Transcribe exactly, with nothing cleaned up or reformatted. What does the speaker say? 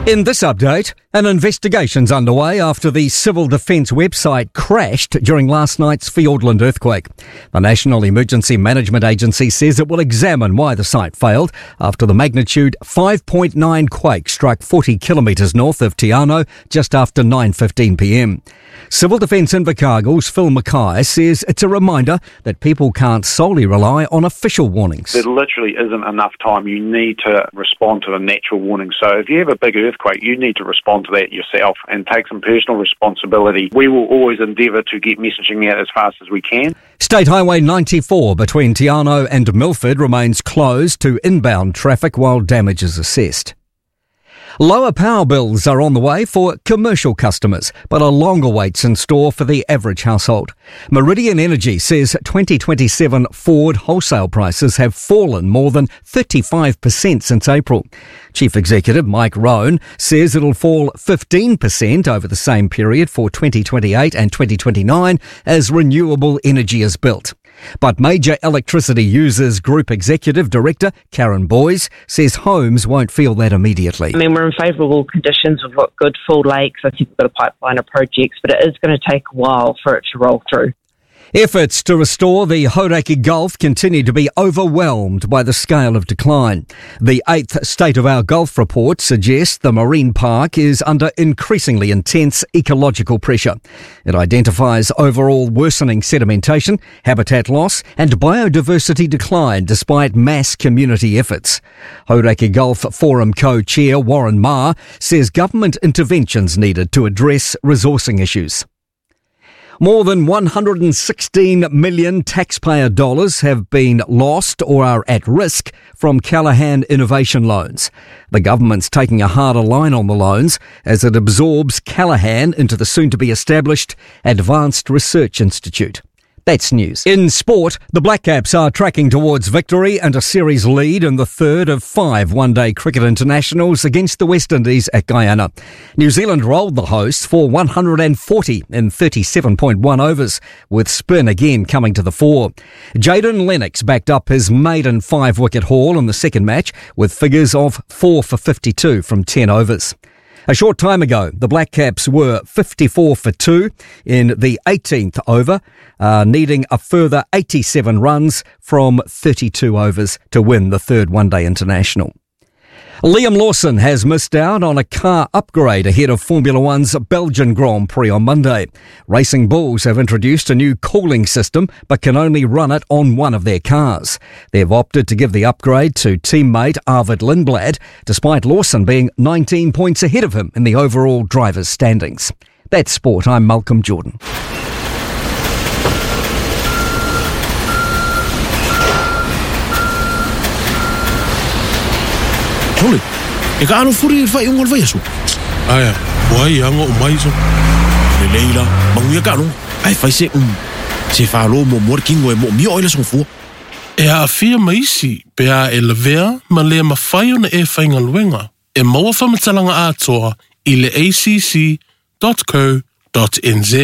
In this update, an investigation's underway after the Civil Defence website crashed during last night's Fiordland earthquake. The National Emergency Management Agency says it will examine why the site failed after the magnitude five point nine quake struck forty kilometres north of Te Anau just after nine fifteen p m. Civil Defence Invercargill's Phil Mackay says it's a reminder that people can't solely rely on official warnings. There literally isn't enough time. You need to respond to the natural warning. So if you have a big earthquake, you need to respond to that yourself and take some personal responsibility. We will always endeavour to get messaging out as fast as we can. State Highway ninety-four between Te Anau and Milford remains closed to inbound traffic while damage is assessed. Lower power bills are on the way for commercial customers, but a longer waits in store for the average household. Meridian Energy says twenty twenty-seven Ford wholesale prices have fallen more than thirty-five percent since April. Chief Executive Mike Roan says it'll fall fifteen percent over the same period for twenty twenty-eight and twenty twenty-nine as renewable energy is built. But Major Electricity Users Group Executive Director Karen Boyes says homes won't feel that immediately. I mean, we're in favourable conditions. We've got good full lakes. I think we've got a pipeline of projects, but it is going to take a while for it to roll through. Efforts to restore the Hauraki Gulf continue to be overwhelmed by the scale of decline. The eighth State of Our Gulf report suggests the marine park is under increasingly intense ecological pressure. It identifies overall worsening sedimentation, habitat loss and biodiversity decline despite mass community efforts. Hauraki Gulf Forum co-chair Warren Marr says government interventions needed to address resourcing issues. More than one hundred sixteen million taxpayer dollars have been lost or are at risk from Callaghan Innovation Loans. The government's taking a harder line on the loans as it absorbs Callaghan into the soon-to-be-established Advanced Research Institute. That's news. In sport, the Black Caps are tracking towards victory and a series lead in the third of five one-day cricket internationals against the West Indies at Guyana. New Zealand rolled the hosts for one hundred forty in thirty-seven point one overs, with spin again coming to the fore. Jayden Lennox backed up his maiden five-wicket haul in the second match with figures of four for fifty-two from ten overs. A short time ago, the Black Caps were fifty-four for two in the eighteenth over, uh, needing a further eighty-seven runs from thirty-two overs to win the third one-day international. Liam Lawson has missed out on a car upgrade ahead of Formula One's Belgian Grand Prix on Monday. Racing Bulls have introduced a new cooling system but can only run it on one of their cars. They've opted to give the upgrade to teammate Arvid Lindblad, despite Lawson being nineteen points ahead of him in the overall drivers' standings. That's sport. I'm Malcolm Jordan. Tole, e ka ano furi e whai ungal vai asu? Aia, wai anga o mai so. Le leila, manguia ka ano, ai whai se um. Se whalo mo morkingo e mo mio oila song fua. E a fia maisi, pe a e levea, ma le ma whai ona e whainga luenga. E maua whamatalanga atoa i le a c c dot co dot n z.